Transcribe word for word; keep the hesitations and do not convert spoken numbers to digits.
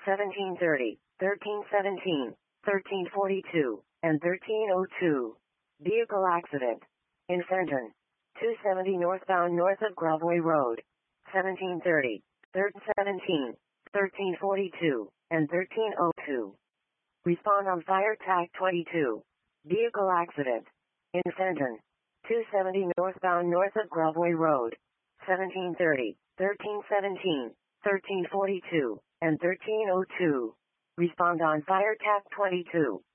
seventeen thirty, thirteen seventeen, thirteen forty-two, and thirteen oh two. Vehicle accident. In Fenton. two seventy northbound north of Groveway Road. seventeen thirty, thirteen seventeen, thirteen forty-two, and thirteen oh two. Respond on Fire Tag twenty-two. Vehicle accident. In Fenton. two seventy northbound north of Groveway Road. seventeen thirty, thirteen seventeen, thirteen forty-two, and thirteen oh two. Respond on Fire Tag twenty-two.